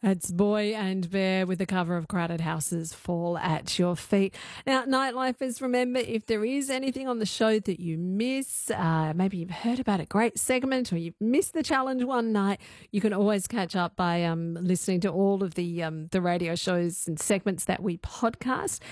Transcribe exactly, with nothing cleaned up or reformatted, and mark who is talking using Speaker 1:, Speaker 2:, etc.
Speaker 1: It's Boy and Bear with the cover of Crowded Houses Fall at Your Feet. Now, Nightlifers, remember, if there is anything on the show that you miss, uh, maybe you've heard about a great segment or you've missed the challenge one night, you can always catch up by um, listening to all of the um, the radio shows and segments that we podcast.